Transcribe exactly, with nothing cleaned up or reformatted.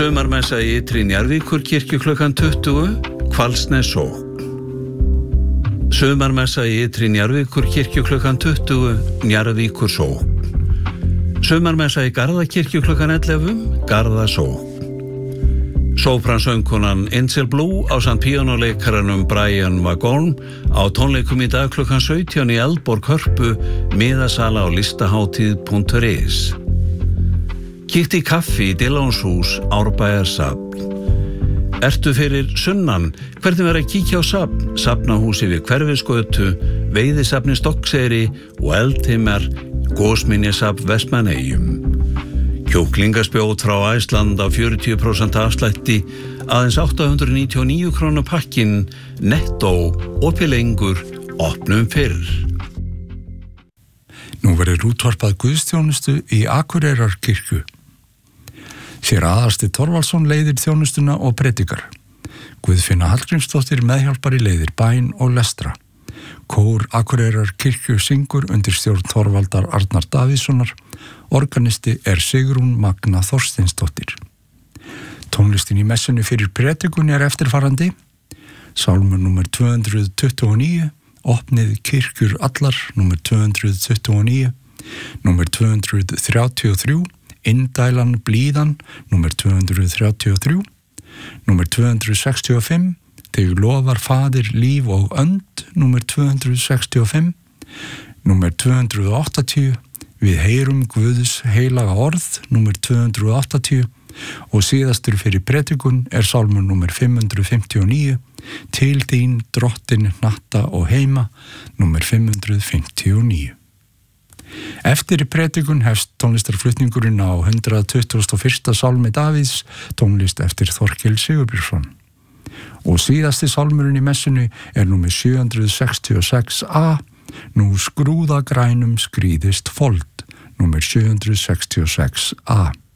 Sumarmessa í Ytri Njarðvíkurkirkju klukkan tuttugu, Hvalsnes sókn. Sumarmessa í Ytri Njarðvíkurkirkju klukkan tuttugu, Njarðvíkur sókn. Sumarmessa í Garðakirkju klukkan ellefu, Garða sókn. Sópransöngkonan Angel Blue ásamt píanóleikaranum Brian Wagorn á tónleikum í dag klukkan sautján í Eldborg Hörpu, miðasala á listahátíð punktur is. Kíkti í kaffi í Dillónshús, Árbæjarsafn. Ertu fyrir sunnan? Hvernig verður að kíkja á safn? Safnahúsi við Hverfisgötu, Veiðisafni Stokkseyri og Eldheimar, Gósminjasafn Vestmannaeyjum. Kjúklingaspjót frá Æsland á fjörutíu prósent afslætti, aðeins átta hundruð níutíu og níu krónur pakkinn, nettó, opið lengur, opnum fyrr. Nú verður útvarpað guðsþjónustu í Akureyrarkirkju. Sér Aðalsteinn Þorvaldsson leiðir þjónustuna og predikar. Guðfinna Hallgrímsdóttir meðhjálpar í leiðir bæn og lestra. Kór Akureyrarkirkju syngur undir stjórn Þorvaldar Arnar Davíðssonar. Organisti er Sigrún Magna Þorsteinsdóttir. Tónlistin í messunni fyrir predikunni er eftirfarandi. Sálmur númer tvö hundruð tuttugu og níu, Opnið kirkjur allar, númer tvö hundruð tuttugu og níu, númer tvö hundruð þrjátíu og þrjú, Indælan blíðan, númer tvö hundruð þrjátíu og þrjú, númer tvö hundruð sextíu og fimm, Þig lofar faðir líf og önd, númer tvö hundruð sextíu og fimm, númer tvö hundruð áttatíu, Við heyrum Guðs heilaga orð, númer tvö hundruð áttatíu, og síðastur fyrir predikun er sálmur númer fimm hundruð fimmtíu og níu, Til þín drottin natta og heima, númer fimm hundruð fimmtíu og níu. Eftir predikun hefst tónlistarflutningurinn á hundrað tuttugasta og fyrsta sálmi Davíðs, tónlist eftir Þorkel Sigurbjörnsson. Og síðasti sálmurinn í messunni er númer sjö hundruð sextíu og sex a, Nú skrúða grænum skrýðist fold, númer sjö hundruð sextíu og sex a.